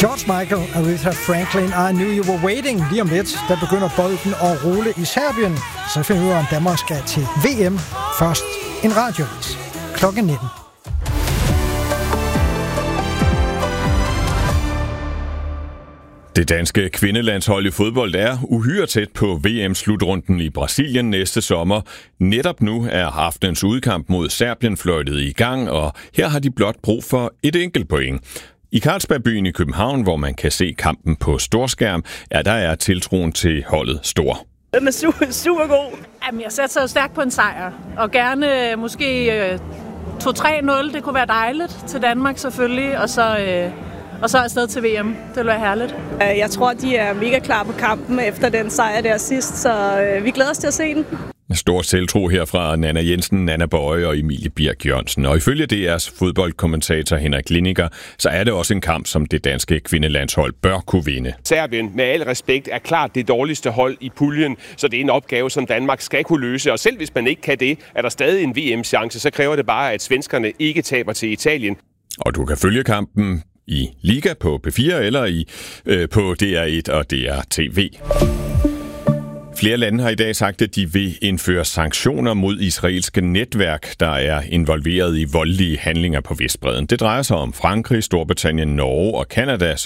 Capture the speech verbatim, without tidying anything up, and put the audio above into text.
George Michael, Aretha Franklin, I Knew You Were Waiting. Lige om lidt, der begynder bolden at rulle i Serbien. Så finder vi ud af, om Danmark skal til V M. Først en radiovis. klokken nitten. Det danske kvindelandshold i fodbold er uhyre tæt på V M-slutrunden i Brasilien næste sommer. Netop nu er aftenens udkamp mod Serbien fløjtet i gang, og her har de blot brug for et enkelt point. I Carlsbergbyen i København, hvor man kan se kampen på storskærm, er der er tiltroen til holdet stor. Den er super, super god. Jamen, jeg sætter jo stærkt på en sejr, og gerne måske øh, to tre nul, det kunne være dejligt til Danmark selvfølgelig, og så... Øh Og så afsted til V M. Det vil være herligt. Jeg tror, de er mega klar på kampen efter den sejr der sidst, så vi glæder os til at se den. Stor tiltro herfra Nanna Jensen, Nanna Bøje og Emilie Birk Jørgensen. Og ifølge D R's fodboldkommentator Henrik Lineker, så er det også en kamp, som det danske kvindelandshold bør kunne vinde. Serbien, med al respekt, er klart det dårligste hold i puljen, så det er en opgave, som Danmark skal kunne løse. Og selv hvis man ikke kan det, er der stadig en V M-chance, så kræver det bare, at svenskerne ikke taber til Italien. Og du kan følge kampen i Liga på P fire eller i, øh, på D R et og D R T V. Flere lande har i dag sagt, at de vil indføre sanktioner mod israelske netværk, der er involveret i voldelige handlinger på Vestbredden. Det drejer sig om Frankrig, Storbritannien, Norge og Canada,